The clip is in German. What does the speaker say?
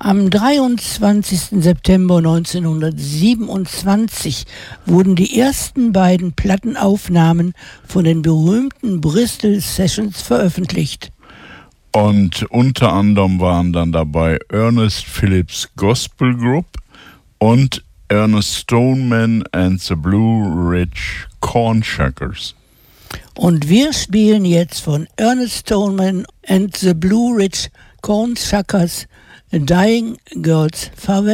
Am 23. September 1927 wurden die ersten beiden Plattenaufnahmen von den berühmten Bristol Sessions veröffentlicht. Und unter anderem waren dann dabei Ernest Phillips Gospel Group und Ernest Stoneman and the Blue Ridge Cornshuckers. Und wir spielen jetzt von Ernest Stoneman and the Blue Ridge Cornshuckers Dying Girls Farewell.